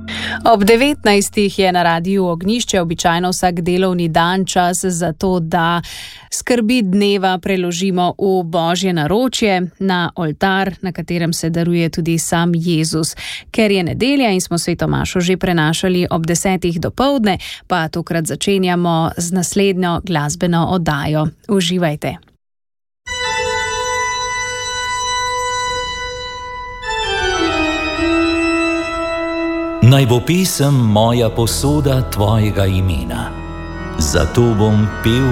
Ob 19. je na Radiu Ognjišče običajno vsak delovni dan čas za to, da skrbi dneva preložimo v Božje naročje, na oltar, na katerem se daruje tudi sam Jezus. Ker je nedelja in smo sveto mašo že prenašali ob 10. dopoldne, pa tokrat začenjamo z naslednjo glasbeno oddajo. Uživajte. Naj bo pesem moja posoda tvojega imena. Zato bom pel